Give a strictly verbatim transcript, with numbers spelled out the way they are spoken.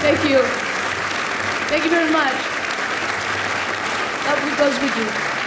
Thank you. Thank you very much. Love goes with you.